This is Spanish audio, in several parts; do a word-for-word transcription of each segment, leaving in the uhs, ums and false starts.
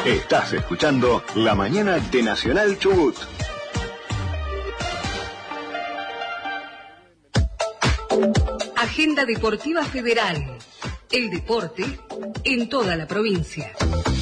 Estás escuchando La Mañana de Nacional Chubut. Agenda Deportiva Federal. El deporte en toda la provincia.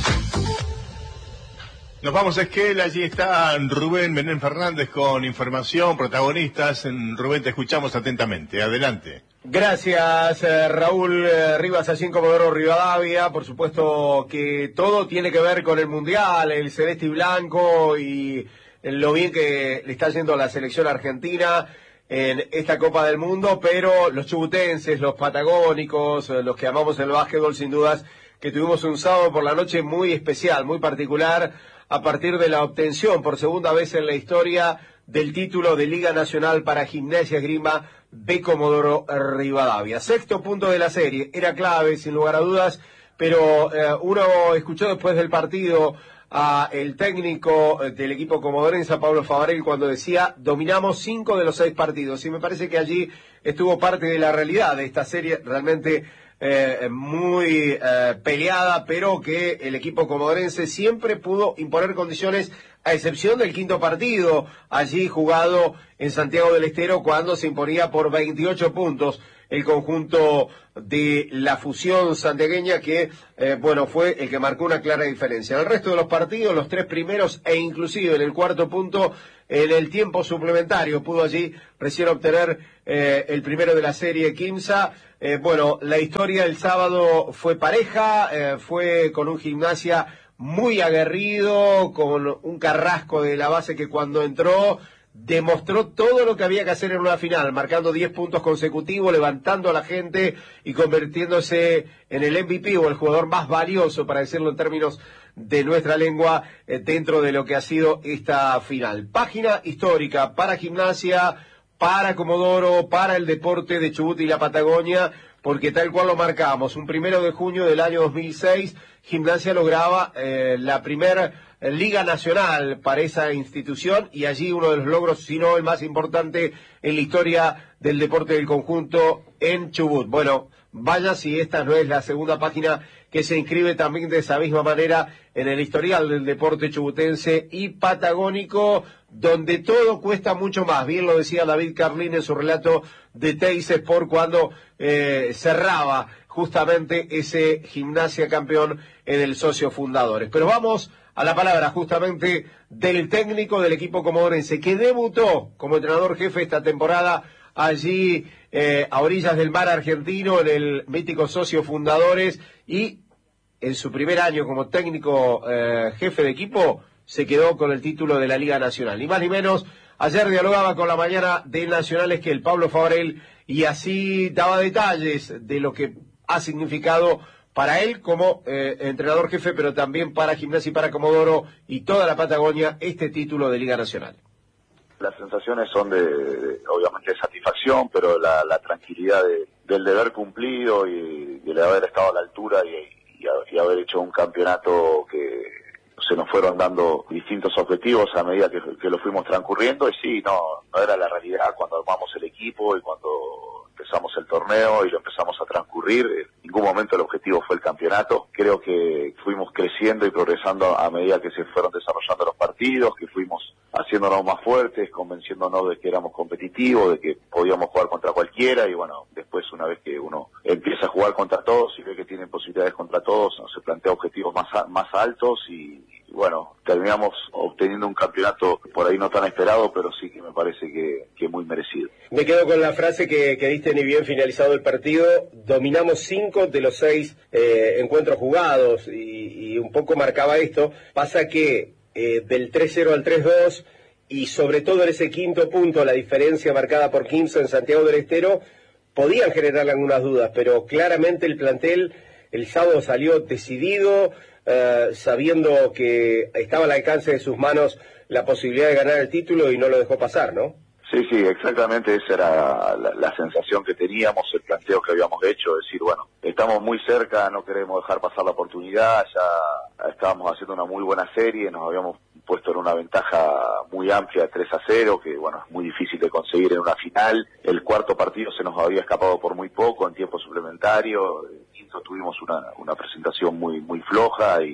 Nos vamos a Esquel, allí está Rubén Benén Fernández con información, protagonistas. Rubén, te escuchamos atentamente. Adelante. Gracias, eh, Raúl eh, Rivas, allí en Comodoro Rivadavia. Por supuesto que todo tiene que ver con el Mundial, el celeste y blanco y lo bien que le está yendo a la selección argentina en esta Copa del Mundo, pero los chubutenses, los patagónicos, eh, los que amamos el básquetbol, sin dudas que tuvimos un sábado por la noche muy especial, muy particular, a partir de la obtención por segunda vez en la historia del título de Liga Nacional para Gimnasia Esgrima de Comodoro Rivadavia. Sexto punto de la serie, era clave, sin lugar a dudas, pero eh, uno escuchó después del partido a el técnico del equipo comodorense, Pablo Favarell, cuando decía, dominamos cinco de los seis partidos, y me parece que allí estuvo parte de la realidad de esta serie, realmente Eh, muy eh, peleada, pero que el equipo comodorense siempre pudo imponer condiciones, a excepción del quinto partido, allí jugado en Santiago del Estero, cuando se imponía por veintiocho puntos el conjunto de la fusión santiagueña, que, eh, bueno, fue el que marcó una clara diferencia. En el resto de los partidos, los tres primeros, e inclusive en el cuarto punto, en el tiempo suplementario, pudo allí recién obtener eh, el primero de la serie Quimsa. Eh, bueno, la historia el sábado fue pareja, eh, fue con un Gimnasia muy aguerrido, con un Carrasco de la base que cuando entró demostró todo lo que había que hacer en una final, marcando diez puntos consecutivos, levantando a la gente y convirtiéndose en el M V P o el jugador más valioso, para decirlo en términos de nuestra lengua, eh, dentro de lo que ha sido esta final. Página histórica para Gimnasia, para Comodoro, para el deporte de Chubut y la Patagonia, porque tal cual lo marcamos, un primero de junio del año dos mil seis, Gimnasia lograba eh, la primera Liga Nacional para esa institución, y allí uno de los logros, si no el más importante en la historia del deporte del conjunto en Chubut. Bueno, vaya si esta no es la segunda página que se inscribe también de esa misma manera en el historial del deporte chubutense y patagónico, donde todo cuesta mucho más. Bien lo decía David Carlín en su relato de Teis Sport cuando eh, cerraba justamente ese Gimnasia campeón en el socio fundadores. Pero vamos a la palabra justamente del técnico del equipo comodorense, que debutó como entrenador jefe esta temporada allí eh, a orillas del mar argentino, en el mítico socio fundadores, y en su primer año como técnico eh, jefe de equipo se quedó con el título de la Liga Nacional. Ni más ni menos, ayer dialogaba con la mañana de Nacionales que el Pablo Favarell, y así daba detalles de lo que ha significado para él como eh, entrenador jefe, pero también para Gimnasia y para Comodoro y toda la Patagonia, este título de Liga Nacional. Las sensaciones son de, de obviamente, de satisfacción, pero la, la tranquilidad de, del deber cumplido y, y el haber estado a la altura y, y, y haber hecho un campeonato que se nos fueron dando distintos objetivos a medida que, que lo fuimos transcurriendo, y sí, no, no era la realidad cuando armamos el equipo y cuando empezamos el torneo y lo empezamos a transcurrir. En ningún momento el objetivo fue el campeonato. Creo que fuimos creciendo y progresando a medida que se fueron desarrollando los partidos, que fuimos haciéndonos más fuertes, convenciéndonos de que éramos competitivos, de que podíamos jugar contra cualquiera, y bueno, después una vez que uno empieza a jugar contra todos y ve que tienen posibilidades contra todos, se plantea objetivos más, más altos y, y bueno, terminamos obteniendo un campeonato por ahí no tan esperado, pero sí que me parece que, que muy merecido. Me quedo con la frase que, que diste ni bien finalizado el partido: dominamos cinco de los seis eh, encuentros jugados, y, y un poco marcaba esto. Pasa que eh, del tres cero al tres dos, y sobre todo en ese quinto punto, la diferencia marcada por Quimsa en Santiago del Estero, podían generar algunas dudas, pero claramente el plantel el sábado salió decidido, eh, sabiendo que estaba al alcance de sus manos la posibilidad de ganar el título, y no lo dejó pasar, ¿no? Sí, sí, exactamente esa era la, la sensación que teníamos, el planteo que habíamos hecho, decir, bueno, estamos muy cerca, no queremos dejar pasar la oportunidad, ya estábamos haciendo una muy buena serie, nos habíamos puesto en una ventaja muy amplia de tres a cero, que bueno, es muy difícil de conseguir en una final. El cuarto partido se nos había escapado por muy poco, en tiempo suplementario. En quinto tuvimos una, una presentación muy muy floja y, y bueno,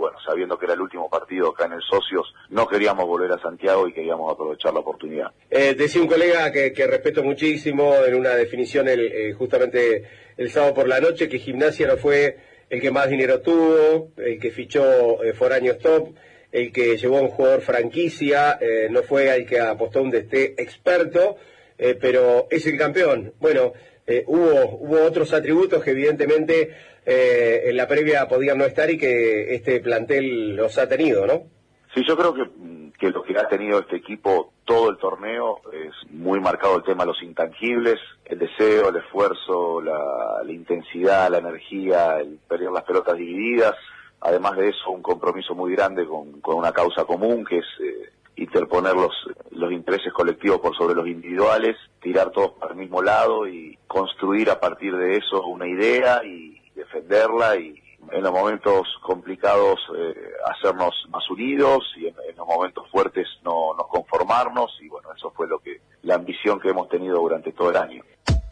bueno, sabiendo que era el último partido acá en el Socios, no queríamos volver a Santiago y queríamos aprovechar la oportunidad. Eh, decía un colega que, que respeto muchísimo en una definición el, eh, justamente el sábado por la noche, que Gimnasia no fue el que más dinero tuvo, el que fichó eh, foráneos top, el que llevó a un jugador franquicia, eh, no fue el que apostó un desté experto, eh, pero es el campeón. Bueno, eh, hubo, hubo otros atributos que evidentemente eh, en la previa podían no estar y que este plantel los ha tenido, ¿no? Sí, yo creo que, que lo que ha tenido este equipo todo el torneo es muy marcado el tema de los intangibles, el deseo, el esfuerzo, la, la intensidad, la energía, el pelear las pelotas divididas. Además de eso, un compromiso muy grande con, con una causa común, que es eh, interponer los, los intereses colectivos por sobre los individuales, tirar todos para el mismo lado y construir a partir de eso una idea y defenderla, y en los momentos complicados eh, hacernos más unidos, y en, en los momentos fuertes no, no conformarnos, y bueno, eso fue lo que la ambición que hemos tenido durante todo el año.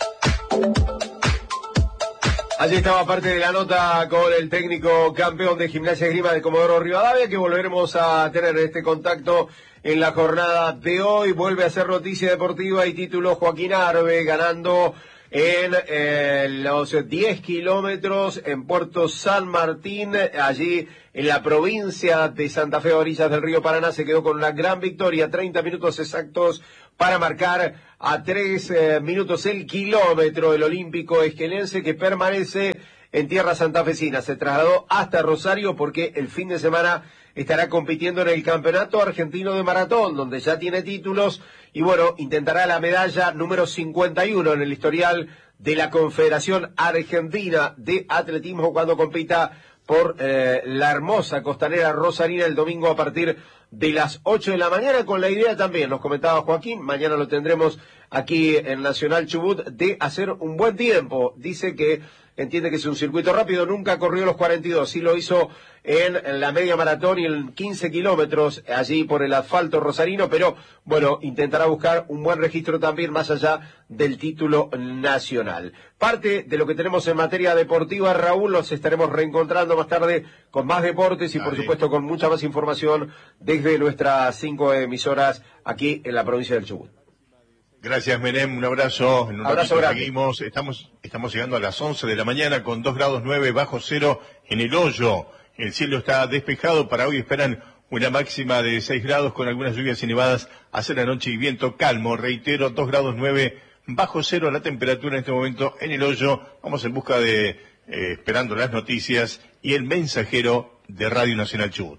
Allí estaba parte de la nota con el técnico campeón de Gimnasia Esgrima de Comodoro Rivadavia, que volveremos a tener este contacto en la jornada de hoy. Vuelve a ser noticia deportiva y título Joaquín Arbe, ganando en eh, los diez kilómetros en Puerto San Martín, allí en la provincia de Santa Fe, a orillas del río Paraná. Se quedó con una gran victoria, treinta minutos exactos para marcar a tres eh, minutos el kilómetro. El olímpico esquelense, que permanece en tierra santafesina, se trasladó hasta Rosario porque el fin de semana estará compitiendo en el Campeonato Argentino de Maratón, donde ya tiene títulos, y bueno, intentará la medalla número cincuenta y uno en el historial de la Confederación Argentina de Atletismo cuando compita por eh, la hermosa costanera rosarina el domingo a partir de las ocho de la mañana, con la idea también, nos comentaba Joaquín, mañana lo tendremos aquí en Nacional Chubut, de hacer un buen tiempo. Dice que entiende que es un circuito rápido, nunca corrió los cuarenta y dos, sí lo hizo en, en la media maratón y en quince kilómetros allí por el asfalto rosarino, pero bueno, intentará buscar un buen registro también más allá del título nacional. Parte de lo que tenemos en materia deportiva, Raúl, los estaremos reencontrando más tarde con más deportes y por supuesto con mucha más información desde nuestras cinco emisoras aquí en la provincia del Chubut. Gracias, Menem, un abrazo. En un abrazo grande. Seguimos, estamos, estamos llegando a las once de la mañana con dos grados nueve bajo cero en el Hoyo. El cielo está despejado, para hoy esperan una máxima de seis grados con algunas lluvias y nevadas hacia la noche y viento calmo. Reitero, dos grados nueve bajo cero la temperatura en este momento en el Hoyo. Vamos en busca de, eh, esperando las noticias y el mensajero de Radio Nacional Chubut.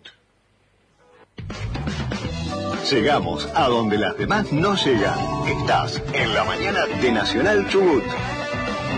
Llegamos a donde las demás no llegan. Estás en la mañana de Nacional Chubut.